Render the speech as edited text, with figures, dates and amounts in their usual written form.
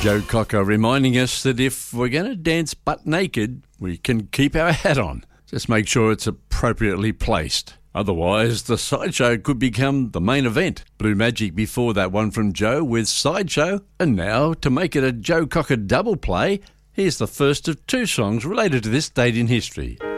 Joe Cocker reminding us that if we're going to dance butt naked, we can keep our hat on. Just make sure it's appropriately placed. Otherwise, the sideshow could become the main event. Blue Magic before that one from Joe with Sideshow. And now, to make it a Joe Cocker double play, here's the first of two songs related to this date in history.